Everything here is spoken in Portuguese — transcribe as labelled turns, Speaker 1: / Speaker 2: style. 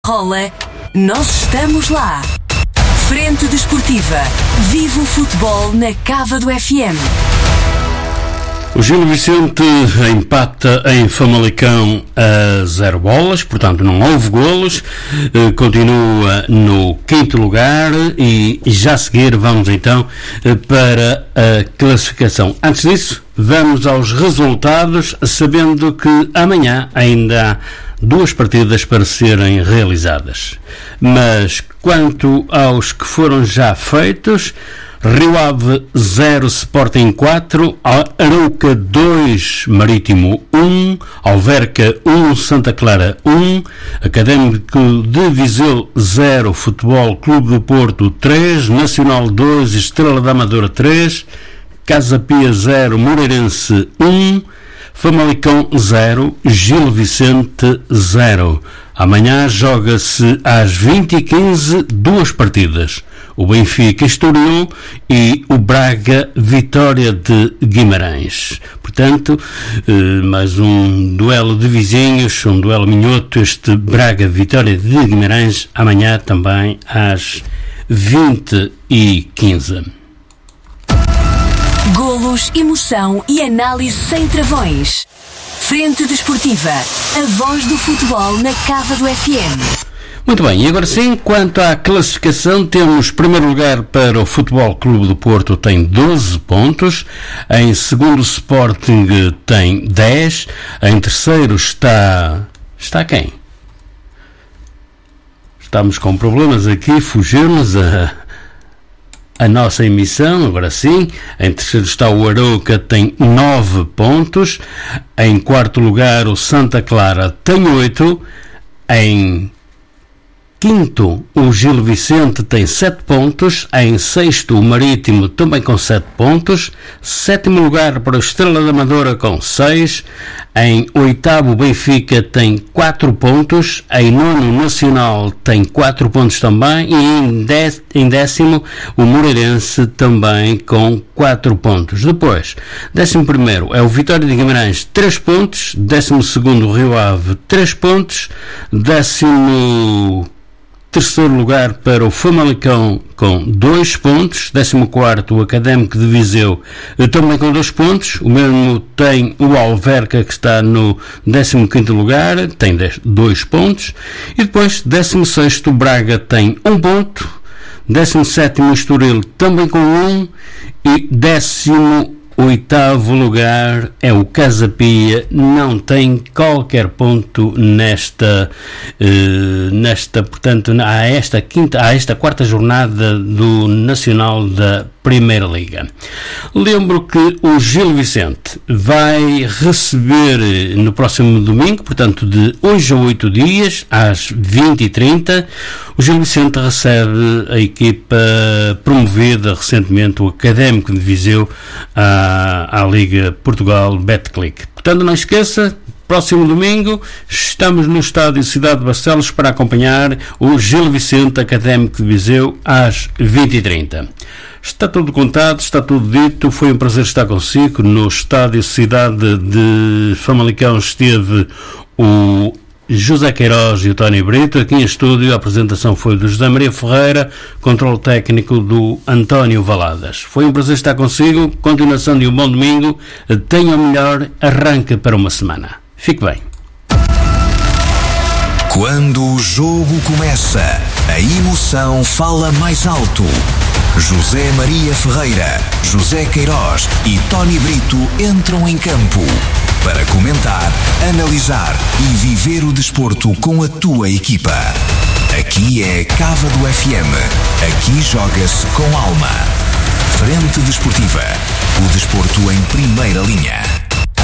Speaker 1: Rola, nós estamos lá. Frente Desportiva, vive o futebol na Cava do FM.
Speaker 2: O Gil Vicente empata em Famalicão a 0 bolas, portanto não houve golos, continua no 5º lugar e já a seguir vamos então para a classificação. Antes disso, vamos aos resultados, sabendo que amanhã ainda há 2 partidas para serem realizadas. Mas quanto aos que foram já feitos, Rio Ave 0, Sporting 4, Arouca 2, Marítimo 1, Alverca 1, Santa Clara 1, Académico de Viseu 0, Futebol Clube do Porto 3, Nacional 2, Estrela da Amadora 3, Casa Pia 0, Moreirense 1, Famalicão 0, Gil Vicente 0. Amanhã joga-se às 20h15 2 partidas. O Benfica Estoril e o Braga Vitória de Guimarães. Portanto, mais um duelo de vizinhos, um duelo minhoto, este Braga Vitória de Guimarães, amanhã também às 20h15.
Speaker 1: Golos, emoção e análise sem travões. Frente Desportiva, a voz do futebol na Cava do FM.
Speaker 2: Muito bem, e agora sim, quanto à classificação, temos primeiro lugar para o Futebol Clube do Porto, tem 12 pontos, em segundo Sporting tem 10, em terceiro está quem? Estamos com problemas aqui, fugimos a nossa emissão, agora sim. Em terceiro está o Arouca, tem 9 pontos, em quarto lugar o Santa Clara tem 8, em quinto, o Gil Vicente tem 7 pontos. Em sexto, o Marítimo também com 7 pontos. Sétimo lugar para o Estrela da Amadora com 6. Em oitavo, o Benfica tem 4 pontos. Em nono, o Nacional tem 4 pontos também. E em décimo, o Moreirense também com 4 pontos. Depois, 11º é o Vitória de Guimarães, 3 pontos. 12º, o Rio Ave, 3 pontos. 13º lugar para o Famalicão com 2 pontos, 14º o Académico de Viseu também com 2 pontos, o mesmo tem o Alverca que está no 15º lugar, tem 2 pontos, e depois 16º o Braga tem 1 ponto, 17º o Estoril também com 1 e 18º lugar é o Casa Pia, não tem qualquer ponto portanto, a esta quarta jornada do Nacional da Primeira Liga. Lembro que o Gil Vicente vai receber no próximo domingo, portanto de hoje a 8 dias, às 20h30, o Gil Vicente recebe a equipa promovida recentemente, o Académico de Viseu, à Liga Portugal Betclic. Portanto, não esqueça, próximo domingo estamos no estádio Cidade de Barcelos para acompanhar o Gil Vicente Académico de Viseu às 20h30. Está tudo contado, está tudo dito. Foi um prazer estar consigo. No estádio Cidade de Famalicão esteve o José Queiroz e o Tony Brito. Aqui em estúdio a apresentação foi do José Maria Ferreira, controle técnico do António Valadas. Foi um prazer estar consigo. Continuação de um bom domingo. Tenha o melhor arranque para uma semana. Fique bem.
Speaker 3: Quando o jogo começa, a emoção fala mais alto. José Maria Ferreira, José Queiroz e Tony Brito entram em campo para comentar, analisar e viver o desporto com a tua equipa. Aqui é Cava do FM. Aqui joga-se com alma. Frente Desportiva. O desporto em primeira linha.